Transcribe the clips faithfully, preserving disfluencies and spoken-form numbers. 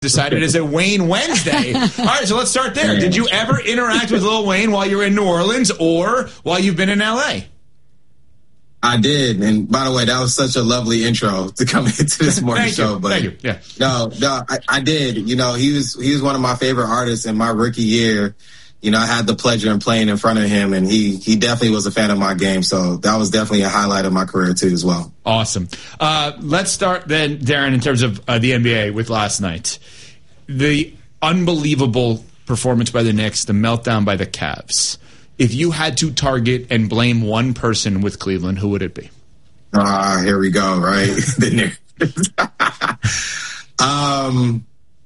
decided it's a Wayne Wednesday. All right, so let's start there. Did you ever interact with Lil Wayne while you were in New Orleans or while you've been in L A? I did, and by the way, that was such a lovely intro to come into this morning Thank show. You. But Thank you. Yeah. no, no, I, I did. You know, he was he was one of my favorite artists in my rookie year. You know, I had the pleasure of playing in front of him, and he he definitely was a fan of my game. So that was definitely a highlight of my career too, as well. Awesome. Uh, let's start then, Darren, in terms of uh, the N B A with last night. The unbelievable performance by the Knicks, the meltdown by the Cavs. If you had to target and blame one person with Cleveland, who would it be? Ah, uh, here we go, right? um,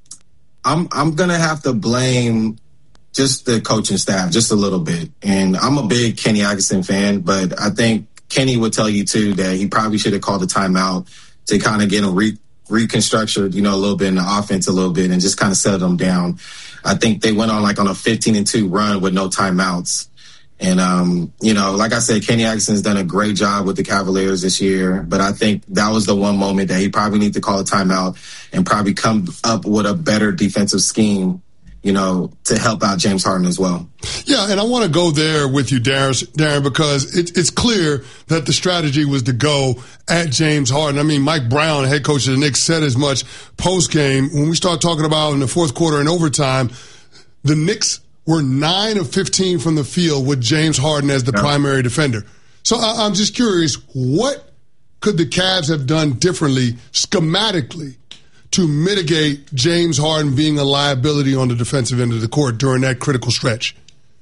I'm I'm gonna have to blame just the coaching staff, just a little bit. And I'm a big Kenny Atkinson fan, but I think Kenny would tell you too that he probably should have called a timeout to kind of get him re- reconstructed, you know, a little bit in the offense, a little bit, and just kind of settle them down. I think they went on like on a fifteen and two run with no timeouts. And, um, you know, like I said, Kenny Atkinson's done a great job with the Cavaliers this year, but I think that was the one moment that he probably need to call a timeout and probably come up with a better defensive scheme, you know, to help out James Harden as well. Yeah, and I want to go there with you, Darren, Darren because it, it's clear that the strategy was to go at James Harden. I mean, Mike Brown, head coach of the Knicks, said as much post-game. When we start talking about in the fourth quarter and overtime, the Knicks were nine of fifteen from the field with James Harden as the yeah. primary defender. So I, I'm just curious, what could the Cavs have done differently schematically to mitigate James Harden being a liability on the defensive end of the court during that critical stretch?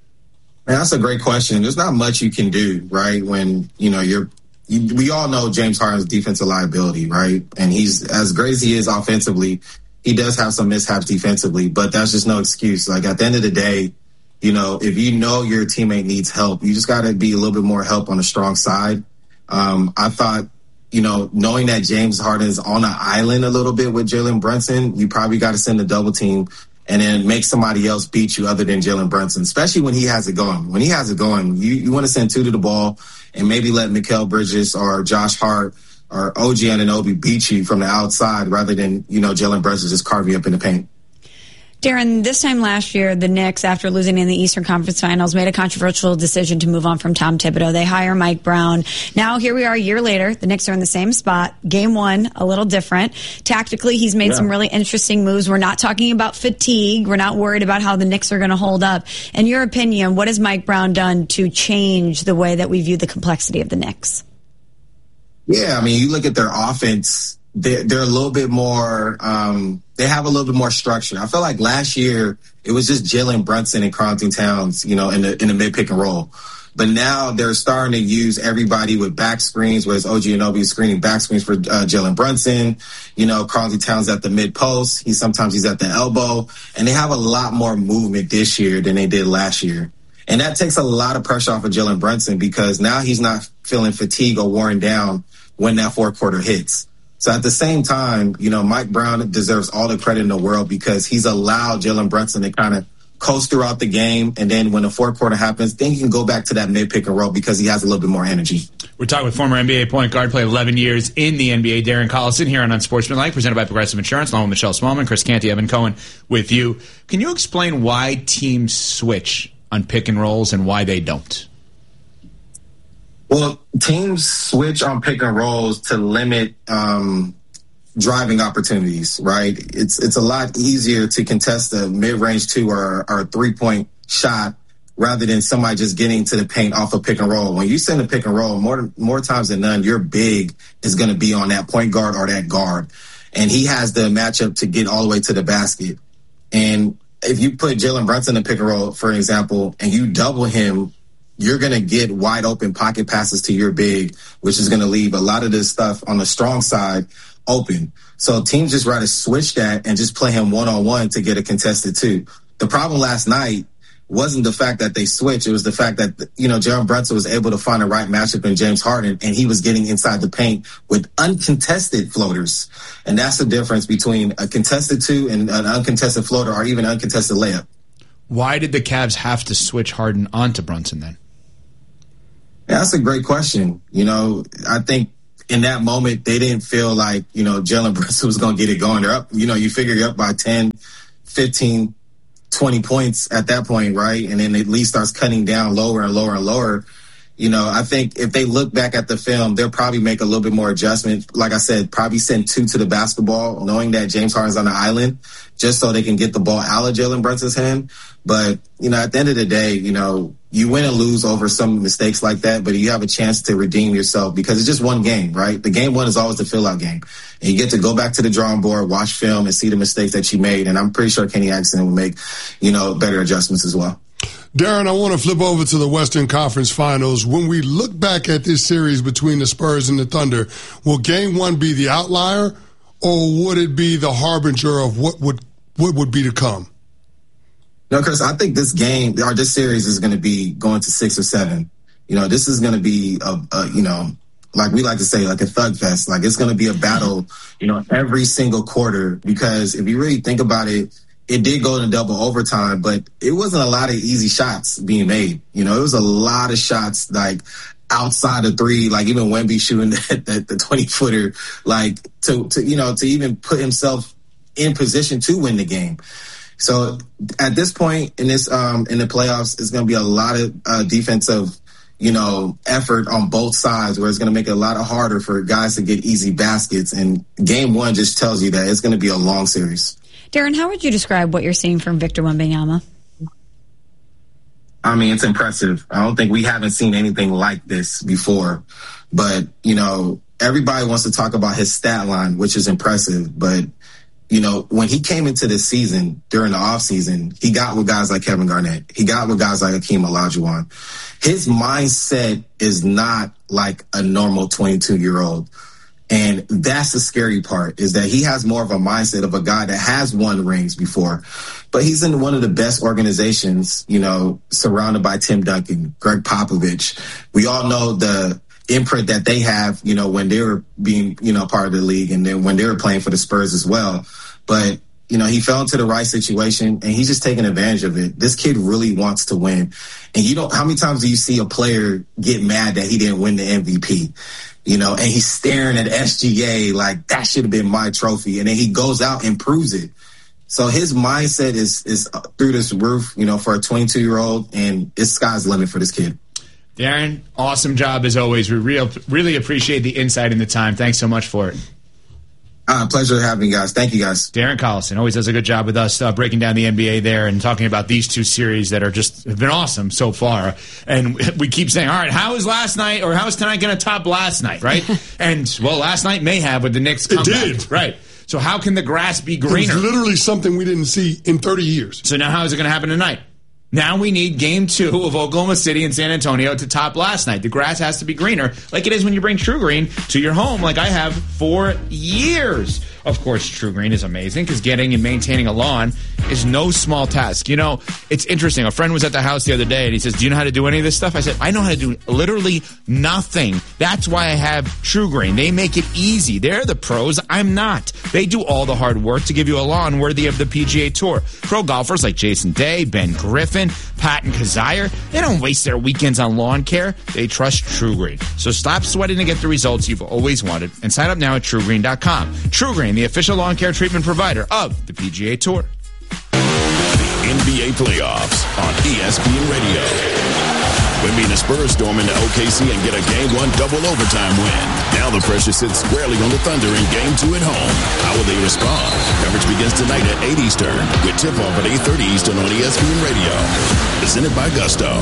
Man, that's a great question. There's not much you can do, right? When, you know, you're, you, we all know James Harden's defensive liability, right? And he's, as great as he is offensively, he does have some mishaps defensively, but that's just no excuse. Like at the end of the day, you know, if you know your teammate needs help, you just got to be a little bit more help on the strong side. Um, I thought, you know, knowing that James Harden is on an island a little bit with Jalen Brunson, you probably got to send a double team and then make somebody else beat you other than Jalen Brunson, especially when he has it going. When he has it going, you, you want to send two to the ball and maybe let Mikal Bridges or Josh Hart or O G Anunoby beat you from the outside rather than, you know, Jalen Brunson just carve you up in the paint. Darren, this time last year, the Knicks, after losing in the Eastern Conference Finals, made a controversial decision to move on from Tom Thibodeau. They hire Mike Brown. Now, here we are a year later. The Knicks are in the same spot. Game one, a little different. Tactically, he's made yeah. some really interesting moves. We're not talking about fatigue. We're not worried about how the Knicks are going to hold up. In your opinion, what has Mike Brown done to change the way that we view the complexity of the Knicks? Yeah, I mean, you look at their offense, they're, they're a little bit more, um, they have a little bit more structure. I feel like last year it was just Jalen Brunson and Carlton Towns, you know, in the in the mid pick and roll. But now they're starting to use everybody with back screens, whereas O G Anunoby is screening back screens for uh, Jalen Brunson. You know, Carlton Towns at the mid post. He sometimes he's at the elbow, and they have a lot more movement this year than they did last year. And that takes a lot of pressure off of Jalen Brunson because now he's not feeling fatigue or worn down when that fourth quarter hits. So at the same time, you know, Mike Brown deserves all the credit in the world because he's allowed Jalen Brunson to kind of coast throughout the game. And then when the fourth quarter happens, then he can go back to that mid pick and roll because he has a little bit more energy. We're talking with former N B A point guard, played eleven years in the N B A, Darren Collison, here on Unsportsmanlike, presented by Progressive Insurance, along with Michelle Smallman, Chris Canty, Evan Cohen with you. Can you explain why teams switch on pick and rolls and why they don't? Well, teams switch on pick and rolls to limit um, driving opportunities, right? It's it's a lot easier to contest a mid-range two or, or a three-point shot rather than somebody just getting to the paint off a pick and roll. When you send a pick and roll, more more times than none, your big is going to be on that point guard or that guard. And he has the matchup to get all the way to the basket. And if you put Jalen Brunson in a pick and roll, for example, and you double him, you're going to get wide open pocket passes to your big, which is going to leave a lot of this stuff on the strong side open. So teams just rather switch that and just play him one-on-one to get a contested two. The problem last night wasn't the fact that they switched. It was the fact that, you know, Jalen Brunson was able to find the right matchup in James Harden, and he was getting inside the paint with uncontested floaters. And that's the difference between a contested two and an uncontested floater or even uncontested layup. Why did the Cavs have to switch Harden onto Brunson then? Yeah, that's a great question. You know, I think in that moment, they didn't feel like, you know, Jalen Brunson was going to get it going. They're up, you know, you figure you're up by ten, fifteen, twenty points at that point, right? And then it at least starts cutting down lower and lower and lower. You know, I think if they look back at the film, they'll probably make a little bit more adjustment. Like I said, probably send two to the basketball, knowing that James Harden's on the island, just so they can get the ball out of Jalen Brunson's hand. But, you know, at the end of the day, you know, you win and lose over some mistakes like that, but you have a chance to redeem yourself because it's just one game, right? The game one is always the fill-out game. And you get to go back to the drawing board, watch film, and see the mistakes that you made. And I'm pretty sure Kenny Atkinson will make, you know, better adjustments as well. Darren, I want to flip over to the Western Conference Finals. When we look back at this series between the Spurs and the Thunder, will game one be the outlier, or would it be the harbinger of what would what would be to come? No, Chris, I think this game or this series is going to be going to six or seven. You know, this is going to be, a, a, you know, like we like to say, like a thug fest. Like it's going to be a battle, you know, every single quarter, because if you really think about it, it did go into double overtime, but it wasn't a lot of easy shots being made. You know, it was a lot of shots like outside of three, like even Wemby shooting the, the twenty footer, like to, to, you know, to even put himself in position to win the game. So at this point in this, um, in the playoffs, it's going to be a lot of uh, defensive, you know, effort on both sides, where it's going to make it a lot harder for guys to get easy baskets. And game one just tells you that it's going to be a long series. Darren, how would you describe what you're seeing from Victor Wembanyama? I mean, it's impressive. I don't think we haven't seen anything like this before. But, you know, everybody wants to talk about his stat line, which is impressive. But, you know, when he came into this season, during the offseason, he got with guys like Kevin Garnett. He got with guys like Hakeem Olajuwon. His mindset is not like a normal twenty-two-year-old. And that's the scary part, is that he has more of a mindset of a guy that has won rings before. But he's in one of the best organizations, you know, surrounded by Tim Duncan, Greg Popovich. We all know the imprint that they have, you know, when they were being, you know, part of the league, and then when they were playing for the Spurs as well. But, you know, he fell into the right situation, and he's just taking advantage of it. This kid really wants to win. And you don't, how many times do you see a player get mad that he didn't win the M V P? You know, and he's staring at S G A like that should have been my trophy. And then he goes out and proves it. So his mindset is is through this roof, you know, for a twenty-two-year-old, and it's sky's the limit for this kid. Darren, awesome job as always. We real, really appreciate the insight and the time. Thanks so much for it. Uh, pleasure having you guys. Thank you, guys. Darren Collison always does a good job with us uh, breaking down the N B A there and talking about these two series that are just have been awesome so far. And we keep saying, all right, how is last night or how is tonight going to top last night, right? And, well, last night may have with the Knicks comeback. It did. Right. So how can the grass be greener? It was literally something we didn't see in thirty years. So now how is it going to happen tonight? Now we need game two of Oklahoma City and San Antonio to top last night. The grass has to be greener, like it is when you bring True Green to your home, like I have for years. Of course, True Green is amazing because getting and maintaining a lawn is no small task. You know, it's interesting. A friend was at the house the other day, and he says, do you know how to do any of this stuff? I said, I know how to do literally nothing. That's why I have True Green. They make it easy. They're the pros. I'm not. They do all the hard work to give you a lawn worthy of the P G A Tour. Pro golfers like Jason Day, Ben Griffin, Patton Kazire, they don't waste their weekends on lawn care. They trust True Green. So stop sweating to get the results you've always wanted and sign up now at True Green dot com. True Green, the official lawn care treatment provider of the P G A Tour. The N B A playoffs on E S P N Radio. Wemby and the Spurs storm into O K C and get a game one double overtime win. Now the pressure sits squarely on the Thunder in game two at home. How will they respond? Coverage begins tonight at eight Eastern with tip-off at eight thirty Eastern on E S P N Radio. Presented by Gusto.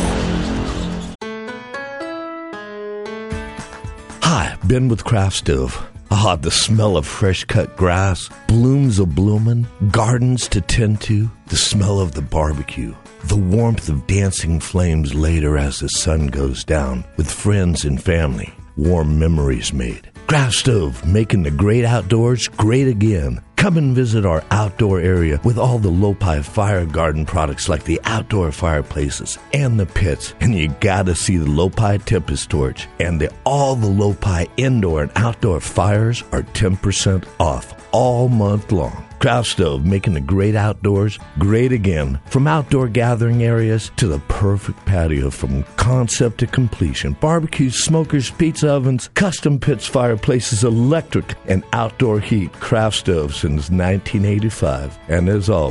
Hi, Ben with Craft Stove. Ah, the smell of fresh-cut grass, blooms a-bloomin', gardens to tend to, the smell of the barbecue, the warmth of dancing flames later as the sun goes down, with friends and family, warm memories made. Craft Stove, making the great outdoors great again. Come and visit our outdoor area with all the Lopi Fire Garden products like the outdoor fireplaces and the pits. And you gotta see the Lopi Tempest Torch. And the, all the Lopi indoor and outdoor fires are ten percent off all month long. Craft Stove, making the great outdoors great again. From outdoor gathering areas to the perfect patio, from concept to completion. Barbecues, smokers, pizza ovens, custom pits, fireplaces, electric and outdoor heat. Craft Stove since nineteen eighty-five. And as always,